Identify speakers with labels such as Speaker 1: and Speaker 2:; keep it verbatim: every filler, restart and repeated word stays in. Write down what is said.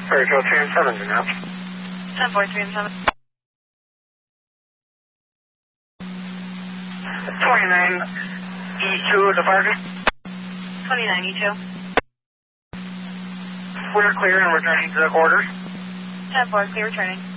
Speaker 1: Sorry, go three and seven now.
Speaker 2: ten four, three and seven.
Speaker 1: twenty-nine E two departure.
Speaker 2: twenty-nine E two.
Speaker 1: We're clear and returning to the quarters.
Speaker 2: ten four, clear returning.